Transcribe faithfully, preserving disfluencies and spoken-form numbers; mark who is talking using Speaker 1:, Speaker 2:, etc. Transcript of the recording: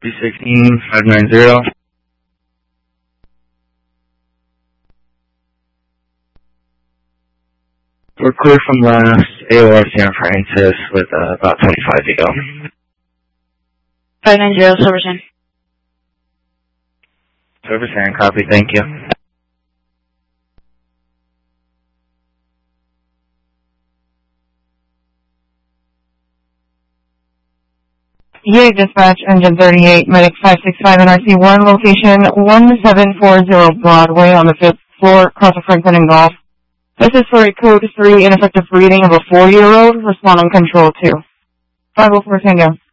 Speaker 1: three sixteen, five nine zero. We're clear from last A O R San Francisco with uh, about twenty-five to go.
Speaker 2: five nine zero, Silverton.
Speaker 1: Silverton, copy, thank you.
Speaker 3: Yay, dispatch, engine thirty-eight, medic five six five, N R C one, location one seven four zero Broadway on the fifth floor, across the Franklin and Golf. This is for a code three ineffective breathing of a four-year-old, responding control two. five oh four Tango.